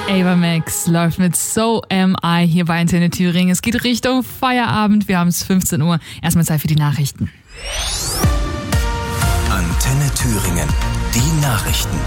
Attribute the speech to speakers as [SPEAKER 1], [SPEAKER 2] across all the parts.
[SPEAKER 1] Ava Max läuft mit So Am I hier bei Antenne Thüringen. Es geht Richtung Feierabend. Wir haben es 15 Uhr. Erstmal Zeit für die Nachrichten.
[SPEAKER 2] Antenne Thüringen. Die Nachrichten.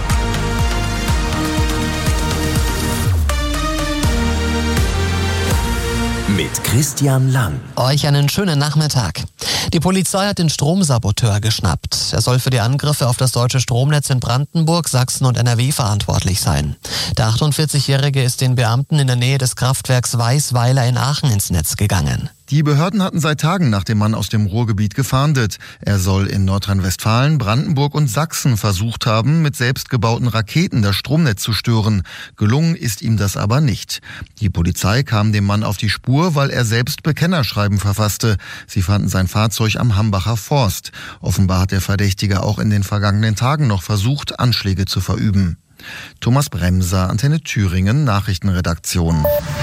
[SPEAKER 2] Mit Christian Lang.
[SPEAKER 3] Euch einen schönen Nachmittag. Die Polizei hat den Stromsaboteur geschnappt. Er soll für die Angriffe auf das deutsche Stromnetz in Brandenburg, Sachsen und NRW verantwortlich sein. Der 48-Jährige ist den Beamten in der Nähe des Kraftwerks Weißweiler in Aachen ins Netz gegangen.
[SPEAKER 4] Die Behörden hatten seit Tagen nach dem Mann aus dem Ruhrgebiet gefahndet. Er soll in Nordrhein-Westfalen, Brandenburg und Sachsen versucht haben, mit selbstgebauten Raketen das Stromnetz zu stören. Gelungen ist ihm das aber nicht. Die Polizei kam dem Mann auf die Spur, weil er selbst Bekennerschreiben verfasste. Sie fanden sein Fahrzeug am Hambacher Forst. Offenbar hat der Verdächtige auch in den vergangenen Tagen noch versucht, Anschläge zu verüben. Thomas Bremser, Antenne Thüringen, Nachrichtenredaktion.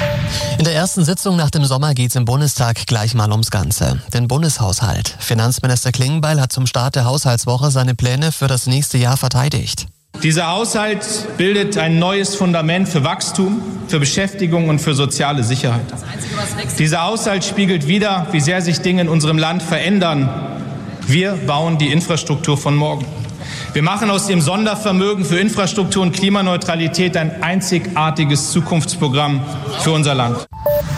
[SPEAKER 3] In der ersten Sitzung nach dem Sommer geht's im Bundestag gleich mal ums Ganze. Den Bundeshaushalt. Finanzminister Klingbeil hat zum Start der Haushaltswoche seine Pläne für das nächste Jahr verteidigt.
[SPEAKER 5] Dieser Haushalt bildet ein neues Fundament für Wachstum, für Beschäftigung und für soziale Sicherheit. Dieser Haushalt spiegelt wider, wie sehr sich Dinge in unserem Land verändern. Wir bauen die Infrastruktur von morgen. Wir machen aus dem Sondervermögen für Infrastruktur und Klimaneutralität ein einzigartiges Zukunftsprogramm für unser Land.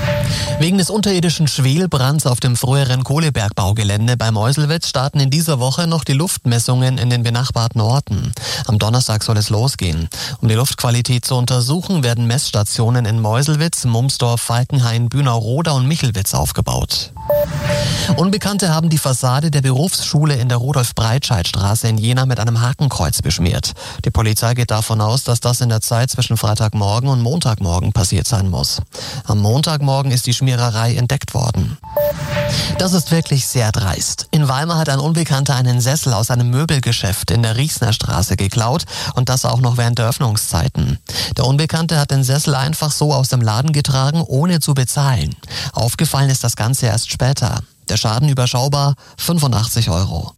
[SPEAKER 3] Wegen des unterirdischen Schwelbrands auf dem früheren Kohlebergbaugelände bei Meuselwitz starten in dieser Woche noch die Luftmessungen in den benachbarten Orten. Am Donnerstag soll es losgehen. Um die Luftqualität zu untersuchen, werden Messstationen in Meuselwitz, Mumsdorf, Falkenhain, Bünau-Roda und Michelwitz aufgebaut. Unbekannte haben die Fassade der Berufsschule in der Rudolf-Breitscheid-Straße in Jena mit einem Hakenkreuz beschmiert. Die Polizei geht davon aus, dass das in der Zeit zwischen Freitagmorgen und Montagmorgen passiert sein muss. Am Montagmorgen ist die Schmiererei entdeckt worden. Das ist wirklich sehr dreist. In Weimar hat ein Unbekannter einen Sessel aus einem Möbelgeschäft in der Riechsner Straße geklaut und das auch noch während der Öffnungszeiten. Der Unbekannte hat den Sessel einfach so aus dem Laden getragen, ohne zu bezahlen. Aufgefallen ist das Ganze erst später. Der Schaden überschaubar, 85 €.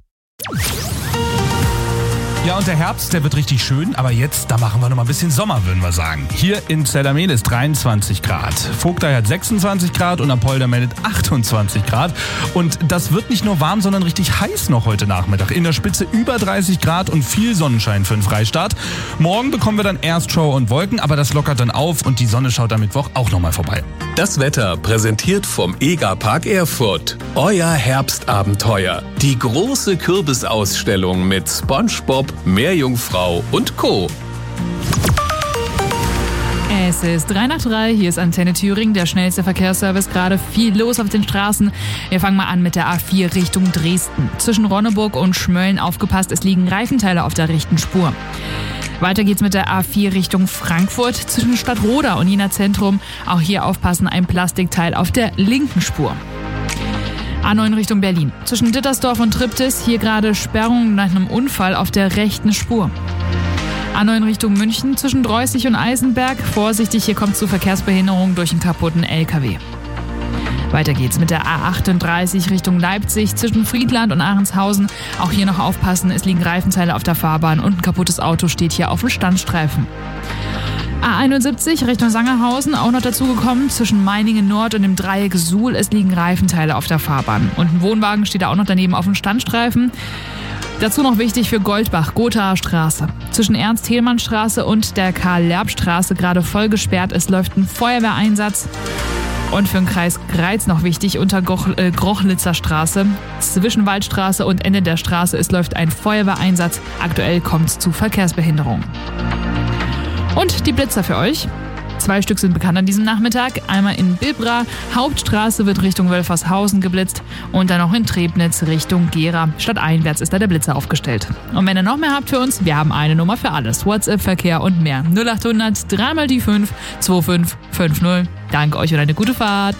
[SPEAKER 6] Ja, und der Herbst, der wird richtig schön, aber jetzt, da machen wir noch mal ein bisschen Sommer, würden wir sagen. Hier in Zellermehl ist 23 Grad. Vogtei hat 26 Grad und Apolda meldet 28 Grad. Und das wird nicht nur warm, sondern richtig heiß noch heute Nachmittag. In der Spitze über 30 Grad und viel Sonnenschein für den Freistaat. Morgen bekommen wir dann erst Schauer und Wolken, aber das lockert dann auf und die Sonne schaut am Mittwoch auch noch mal vorbei.
[SPEAKER 2] Das Wetter präsentiert vom EGA-Park Erfurt. Euer Herbstabenteuer. Die große Kürbisausstellung mit SpongeBob, Meerjungfrau und Co.
[SPEAKER 1] Es ist 3 nach 3, hier ist Antenne Thüringen, der schnellste Verkehrsservice, gerade viel los auf den Straßen. Wir fangen mal an mit der A4 Richtung Dresden. Zwischen Ronneburg und Schmölln aufgepasst, es liegen Reifenteile auf der rechten Spur. Weiter geht's mit der A4 Richtung Frankfurt, zwischen Stadtroda und Jena Zentrum. Auch hier aufpassen, ein Plastikteil auf der linken Spur. A9 Richtung Berlin. Zwischen Dittersdorf und Triptis, hier gerade Sperrung nach einem Unfall auf der rechten Spur. A9 Richtung München, zwischen Dreußig und Eisenberg. Vorsichtig, hier kommt zu Verkehrsbehinderung durch einen kaputten LKW. Weiter geht's mit der A38 Richtung Leipzig, zwischen Friedland und Ahrendshausen. Auch hier noch aufpassen, es liegen Reifenteile auf der Fahrbahn und ein kaputtes Auto steht hier auf dem Standstreifen. A71 Richtung Sangerhausen, auch noch dazugekommen, zwischen Meiningen Nord und dem Dreieck Suhl. Es liegen Reifenteile auf der Fahrbahn. Und ein Wohnwagen steht da auch noch daneben auf dem Standstreifen. Dazu noch wichtig für Goldbach, Gothaer Straße. Zwischen Ernst-Thälmann-Straße und der Karl-Lerb-Straße gerade voll gesperrt. Es läuft ein Feuerwehreinsatz. Und für den Kreis Greiz noch wichtig, unter Grochlitzer Straße, zwischen Waldstraße und Ende der Straße, es läuft ein Feuerwehreinsatz. Aktuell kommt es zu Verkehrsbehinderung. Und die Blitzer für euch. 2 Stück sind bekannt an diesem Nachmittag. Einmal in Bibra, Hauptstraße wird Richtung Wölfershausen geblitzt und dann noch in Trebnitz Richtung Gera. Stadteinwärts ist da der Blitzer aufgestellt. Und wenn ihr noch mehr habt für uns, wir haben eine Nummer für alles. WhatsApp, Verkehr und mehr. 0800 3 mal die 5 2550. Danke euch und eine gute Fahrt.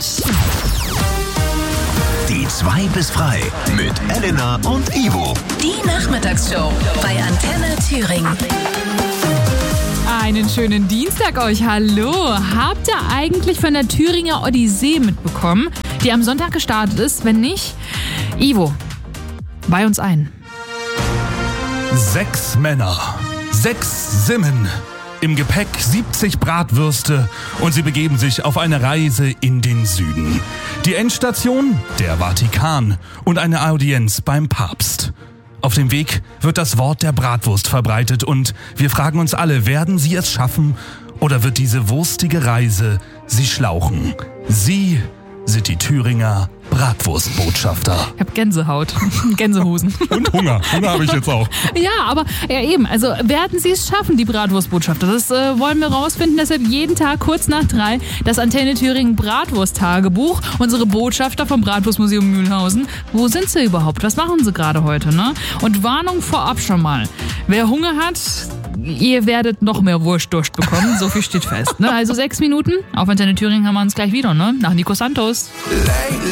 [SPEAKER 2] Die 2 bis frei mit Elena und Ivo.
[SPEAKER 7] Die Nachmittagsshow bei Antenne Thüringen.
[SPEAKER 1] Einen schönen Dienstag euch, hallo. Habt ihr eigentlich von der Thüringer Odyssee mitbekommen, die am Sonntag gestartet ist? Wenn nicht, Ivo, weih uns ein.
[SPEAKER 6] 6 Männer, 6 Simmen, Im Gepäck 70 Bratwürste und sie begeben sich auf eine Reise in den Süden. Die Endstation? Der Vatikan und eine Audienz beim Papst. Auf dem Weg wird das Wort der Bratwurst verbreitet und wir fragen uns alle, werden sie es schaffen oder wird diese wurstige Reise sie schlauchen? Sie sind die Thüringer Bratwurstbotschafter.
[SPEAKER 1] Ich hab Gänsehaut, Gänsehosen.
[SPEAKER 6] Und Hunger. Hunger habe ich jetzt auch.
[SPEAKER 1] Ja, aber ja eben, also werden sie es schaffen, die Bratwurstbotschafter? Das wollen wir rausfinden, deshalb jeden Tag kurz nach 3 das Antenne Thüringen Bratwurst-Tagebuch. Unsere Botschafter vom Bratwurstmuseum Mühlhausen. Wo sind sie überhaupt? Was machen sie gerade heute, ne? Und Warnung vorab schon mal. Wer Hunger hat, ihr werdet noch mehr Wurstdurst bekommen, so viel steht fest. Ne? Also 6 Minuten, auf Antenne Thüringen haben wir uns gleich wieder, ne? Nach Nico Santos.